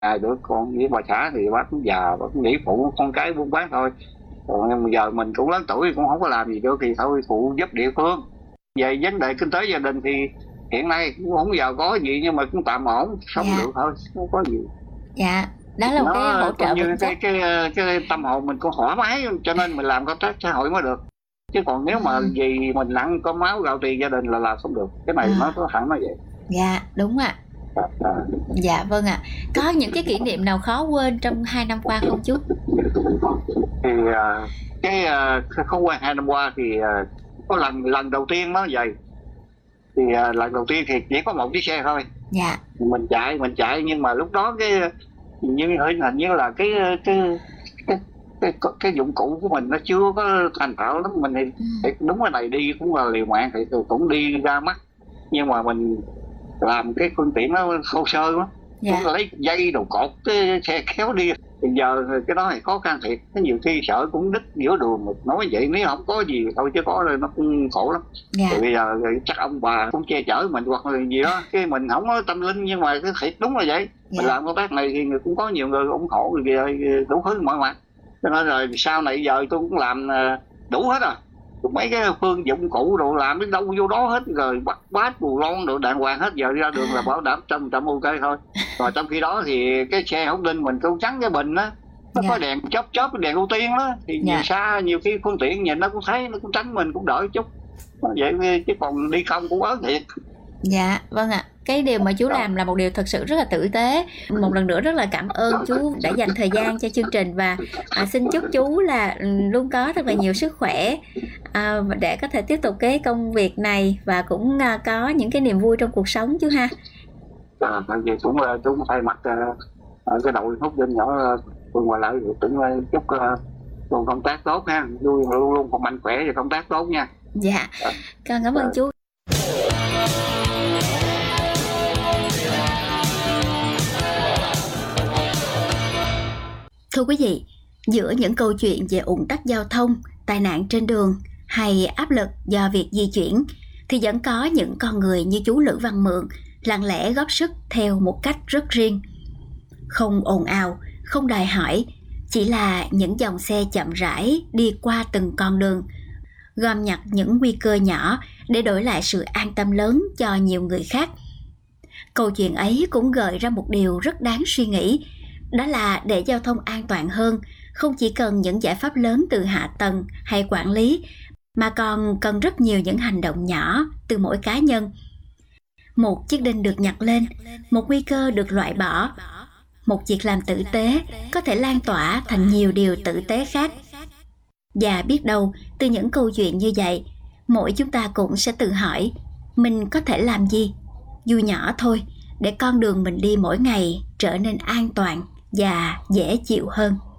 đứa con với bà xã thì bác cũng già, bác cũng nghĩ phụ con cái buôn bán thôi. Còn giờ mình cũng lớn tuổi cũng không có làm gì được thì thôi phụ giúp địa phương. Về vấn đề kinh tế gia đình thì hiện nay cũng không giàu có gì nhưng mà cũng tạm ổn, sống được thôi, không có gì. Dạ, đó là một cái hỗ trợ như vật chất. cái tâm hồn mình cũng thoải mái, cho nên mình làm công tác xã hội mới được. Chứ còn nếu mà vì mình nặng có máu gạo tiền gia đình là làm không được. Cái này nó có thẳng nói vậy. Dạ, đúng ạ. Dạ vâng ạ. Có những cái kỷ niệm nào khó quên trong 2 năm qua không chú? Thì không qua 2 năm qua thì có lần đầu tiên nó vậy. Thì lần đầu tiên thì chỉ có một chiếc xe thôi. Dạ. Mình chạy nhưng mà lúc đó hình như là cái dụng cụ của mình nó chưa có thành thạo lắm. Mình thì đúng cái này đi cũng là liều mạng, thì cũng đi ra mắt, nhưng mà mình làm cái phương tiện nó thô sơ quá. Cũng lấy dây đồ cột cái xe kéo đi. Thì giờ cái đó thì khó khăn thiệt, cái nhiều khi sợ cũng đứt giữa đường. Nói vậy nếu không có gì thôi, chứ có rồi nó cũng khổ lắm. Thì bây giờ chắc ông bà cũng che chở mình hoặc là gì đó, cái mình không có tâm linh, nhưng mà cái thiệt đúng là vậy. Mình làm công tác này thì cũng có nhiều người ủng hộ đủ thứ mọi mặt, cho nên rồi sau này giờ tôi cũng làm đủ hết rồi. Mấy cái phương dụng cụ đồ làm đến đâu vô đó hết rồi, bắt bát bù lon đồ đàng hoàng hết. Giờ ra đường là bảo đảm 100% ok thôi. Rồi trong khi đó thì cái xe hút đinh mình cũng trắng cái bình á, nó có đèn chớp đèn ưu tiên đó, thì nhiều xa nhiều khi phương tiện nhìn nó cũng thấy, nó cũng tránh mình cũng đỡ chút vậy, chứ còn đi không cũng ớn thiệt. Dạ vâng ạ. Cái điều mà chú làm là một điều thật sự rất là tử tế. Một lần nữa rất là cảm ơn chú đã dành thời gian cho chương trình, và xin chúc chú là luôn có thật là nhiều sức khỏe để có thể tiếp tục cái công việc này, và cũng có những cái niềm vui trong cuộc sống chú ha. Vậy cũng thay mặt cái đội hút đinh nhỏ Phương Hòa Lợi cũng chúc luôn công tác tốt ha, luôn luôn mạnh khỏe và công tác tốt nha. Dạ, con cảm ơn chú. Thưa quý vị, giữa những câu chuyện về ùn tắc giao thông, tai nạn trên đường hay áp lực do việc di chuyển, thì vẫn có những con người như chú Lữ Văn Mượn lặng lẽ góp sức theo một cách rất riêng. Không ồn ào, không đòi hỏi, chỉ là những dòng xe chậm rãi đi qua từng con đường, gom nhặt những nguy cơ nhỏ để đổi lại sự an tâm lớn cho nhiều người khác. Câu chuyện ấy cũng gợi ra một điều rất đáng suy nghĩ, đó là để giao thông an toàn hơn, không chỉ cần những giải pháp lớn từ hạ tầng hay quản lý, mà còn cần rất nhiều những hành động nhỏ từ mỗi cá nhân. Một chiếc đinh được nhặt lên, một nguy cơ được loại bỏ, một việc làm tử tế có thể lan tỏa thành nhiều điều tử tế khác. Và biết đâu, từ những câu chuyện như vậy, mỗi chúng ta cũng sẽ tự hỏi, mình có thể làm gì, dù nhỏ thôi, để con đường mình đi mỗi ngày trở nên an toàn và dễ chịu hơn.